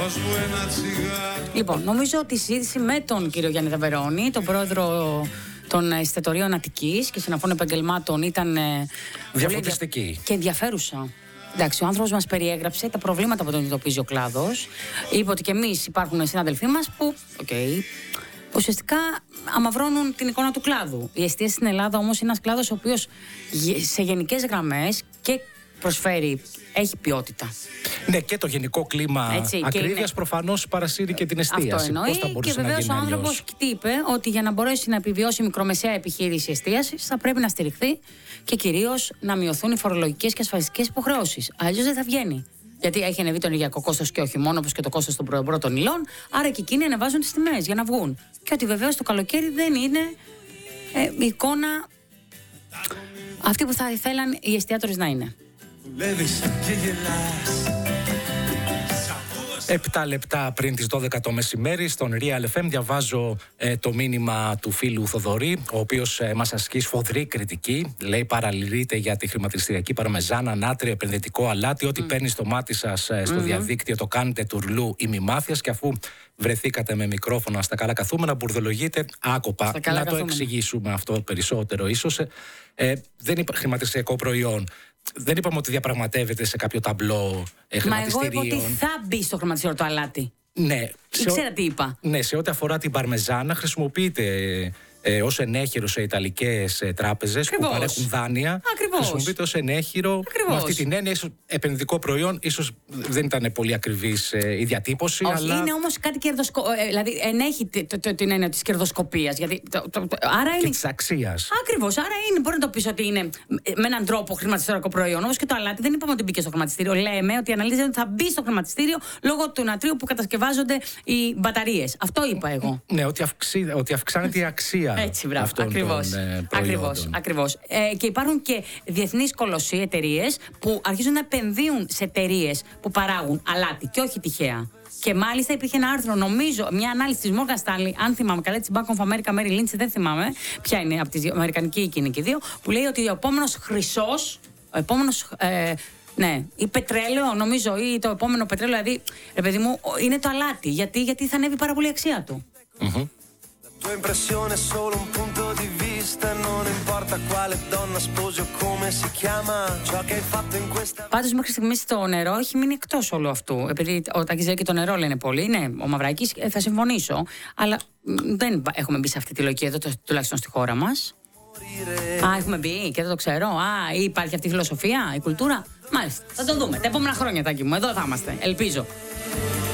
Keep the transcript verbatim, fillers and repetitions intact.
Λοιπόν, νομίζω ότι η συζήτηση με τον κύριο Γιάννη Ταβερώνη, τον πρόεδρο των εστιατορίων Αττικής και συναφών επαγγελμάτων, ήταν διαφωτιστική και ενδιαφέρουσα. Εντάξει, ο άνθρωπος μας περιέγραψε τα προβλήματα που τον αντιμετωπίζει ο κλάδος. Είπε ότι και εμείς υπάρχουν συνάδελφοί μας που, okay, ουσιαστικά αμαυρώνουν την εικόνα του κλάδου. Η εστίαση στην Ελλάδα όμως είναι ένας κλάδος ο οποίος σε γενικές γραμμές και προσφέρει, έχει ποιότητα. Ναι, και το γενικό κλίμα ακρίβειας προφανώς παρασύρει και την εστίαση. Αυτό εννοεί. Και βεβαίως ο άνθρωπος τι είπε, ότι για να μπορέσει να επιβιώσει η μικρομεσαία επιχείρηση εστίασης θα πρέπει να στηριχθεί και κυρίως να μειωθούν οι φορολογικές και ασφαλιστικές υποχρεώσεις. Αλλιώς δεν θα βγαίνει. Γιατί έχει ανεβεί το ενεργειακό κόστος και όχι μόνο, όπως και το κόστος των πρώτων υλών. Άρα και εκείνοι ανεβάζουν τις τιμές για να βγουν. Και ότι βεβαίως το καλοκαίρι δεν είναι ε, η εικόνα αυτή που θα ήθελαν οι εστιατόρες να είναι. Επτά λεπτά πριν τις δώδεκα το μεσημέρι στον Real εφ εμ διαβάζω ε, το μήνυμα του φίλου Θοδωρή, ο οποίος ε, μας ασκεί σφοδρή κριτική. Λέει: παραλυρείτε για τη χρηματιστηριακή παρμεζάνα, νάτριο, επενδυτικό αλάτι. Ό,τι mm. παίρνει στο μάτι σας ε, στο mm-hmm. διαδίκτυο το κάνετε τουρλού ή μη μάθειας. Και αφού βρεθήκατε με μικρόφωνα στα καλά καθούμενα, μπουρδολογείτε άκοπα. Να καθούμενα. Το εξηγήσουμε αυτό περισσότερο ίσως. Ε, ε, δεν είναι χρηματιστηριακό προϊόν. Δεν είπαμε ότι διαπραγματεύεται σε κάποιο ταμπλό ε, χρηματιστηρίων. Μα εγώ είπα ότι θα μπει στο χρηματιστήριο το αλάτι. Ναι. Ήξερα τι είπα. Ναι, σε ό,τι αφορά την παρμεζάνα χρησιμοποιείται ε, ως ενέχειρο σε ιταλικές ε, τράπεζες που παρέχουν δάνεια. Ακριβώς. Χρησιμοποιείται ως ενέχειρο. Ακριβώς. Με αυτή την έννοια, ίσως επενδυτικό προϊόν, ίσως δεν ήταν πολύ ακριβής ε, η διατύπωση. Όχι, αλλά... είναι όμως κάτι κερδοσκοπικό. Ε, δηλαδή ενέχει το, το, το, την έννοια της κερδοσκοπίας. Γιατί, το, το, το, άρα και είναι... της αξίας. Ακριβώς. Άρα είναι, μπορεί να το πεις ότι είναι με έναν τρόπο χρηματιστηριακό προϊόν. Όπως και το αλάτι, δεν είπαμε ότι μπήκε στο χρηματιστήριο. Λέμε ότι αναλύζεται ότι θα μπει στο χρηματιστήριο λόγω του νατρίου που κατασκευάζονται οι μπαταρίες. Αυτό είπα εγώ. Ναι, ότι, αυξή, ότι αυξάνεται η αξία. Έτσι, μπράβο. Ακριβώς. Ε, ακριβώς, ακριβώς. Ε, και υπάρχουν και διεθνείς κολοσσοί, εταιρείες που αρχίζουν να επενδύουν σε εταιρείες που παράγουν αλάτι και όχι τυχαία. Και μάλιστα υπήρχε ένα άρθρο, νομίζω, μια ανάλυση της Morgan Stanley, αν θυμάμαι καλά, της Bank of America, Merrill Lynch, δεν θυμάμαι ποια είναι από τις αμερικανική και είναι και δύο, που λέει ότι ο επόμενος χρυσός, ο επόμενος. Ε, Ναι, ή πετρέλαιο, νομίζω, ή το επόμενο πετρέλαιο, δηλαδή, ρε παιδί μου, είναι το αλάτι. Γιατί, γιατί θα ανέβει πάρα πολύ η αξία του. Mm-hmm. Πάντως μέχρι στιγμής το νερό έχει μείνει εκτός όλου αυτού. Επειδή ο Τάκης και το νερό λένε πολύ, ναι, ο Μαυράκης, θα συμφωνήσω. Αλλά δεν έχουμε μπει σε αυτή τη λογική εδώ, τουλάχιστον στη χώρα μας. Α, έχουμε μπει και δεν το ξέρω. Α, υπάρχει αυτή η φιλοσοφία, η κουλτούρα. Μάλιστα, θα το δούμε. Τα επόμενα χρόνια, Τάκη μου, εδώ θα είμαστε. Ελπίζω.